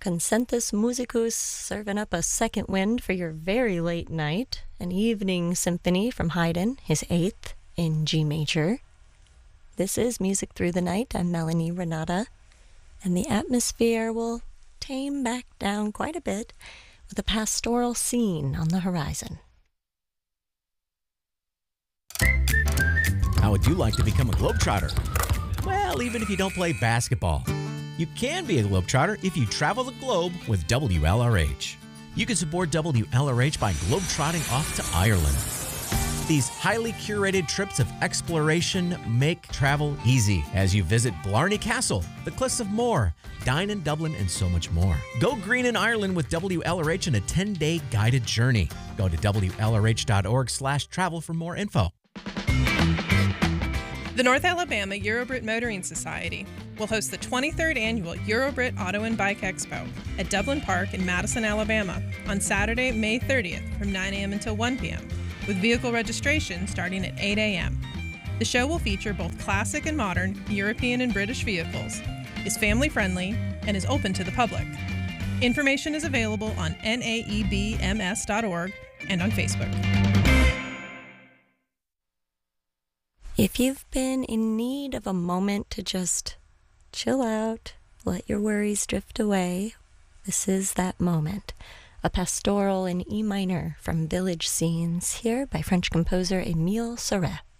Concentus Musicus serving up a second wind for your very late night. An evening symphony from Haydn, his 8th in G major. This is Music Through the Night. I'm Melanie Renata. And the atmosphere will tame back down quite a bit with a pastoral scene on the horizon. How would you like to become a Globetrotter? Well, even if you don't play basketball, you can be a Globetrotter if you travel the globe with WLRH. You can support WLRH by globetrotting off to Ireland. These highly curated trips of exploration make travel easy as you visit Blarney Castle, the Cliffs of Moher, dine in Dublin, and so much more. Go green in Ireland with WLRH in a 10-day guided journey. Go to WLRH.org/travel for more info. The North Alabama Eurobrit Motoring Society will host the 23rd Annual Eurobrit Auto and Bike Expo at Dublin Park in Madison, Alabama on Saturday, May 30th from 9 a.m. until 1 p.m., with vehicle registration starting at 8 a.m. The show will feature both classic and modern European and British vehicles, is family-friendly, and is open to the public. Information is available on naebms.org and on Facebook. If you've been in need of a moment to just chill out, let your worries drift away, this is that moment. A pastoral in E minor from Village Scenes, here by French composer Émile Sauret.